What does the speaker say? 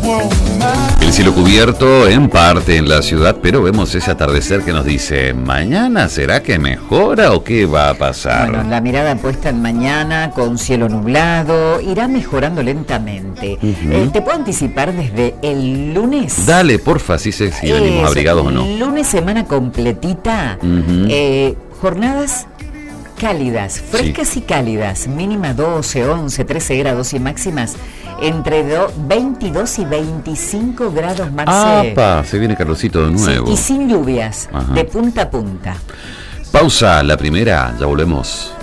El cielo cubierto en parte en la ciudad, pero vemos ese atardecer que nos dice, ¿mañana será que mejora o qué va a pasar? Bueno, la mirada puesta en mañana con cielo nublado, irá mejorando lentamente. ¿Te puedo anticipar desde el lunes? Dale, porfa, si venimos abrigados o no. Lunes, semana completita, jornadas cálidas, frescas y cálidas, mínima 12, 11, 13 grados y máximas entre 22 y 25 grados máximos. ¡Apa! Se viene calorcito de nuevo. Sí, y sin lluvias, de punta a punta. Pausa, la primera, ya volvemos.